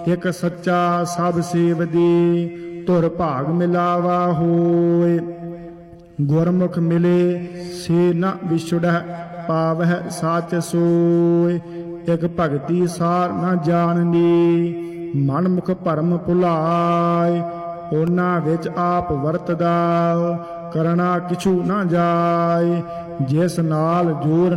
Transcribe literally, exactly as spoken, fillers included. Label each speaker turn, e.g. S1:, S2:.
S1: ਇਕ ਸੱਚਾ ਸਭ ਸੇਵਦੀ, ਧੁਰ ਭਾਗ ਮਿਲਾਵਾ ਹੋਏ। ਗੁਰਮੁਖ ਮਿਲੇ ਸੇ ਨ ਵਿਛੁੜੈ, ਪਾਵਹਿ ਸਾਚ ਸੋਏ। ਇਕ ਭਗਤੀ ਸਾਰ ਨ ਜਾਣਨੀ, ਮਨ ਮੁਖ ਭਰਮ ਭੁਲਾਏ। ਉਹਨਾਂ ਵਿੱਚ ਆਪ ਵਰਤਦਾ, ਕਰਣਾ ਕਿਛੂ ਨਾ ਜਾਏ। ਜਿਸ ਨਾਲ ਜੋਰ